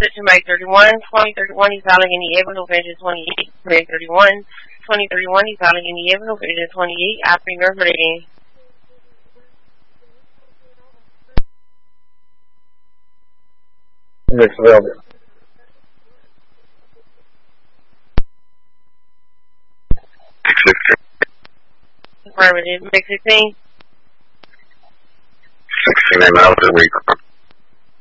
Section by 31, 2031, he's Allegheny Avenue, Vision 28, Grade 31, 2031, he's Allegheny Avenue, Vision 28, after your rating. Next available. Affirmative. Mix 16. 16 miles a week.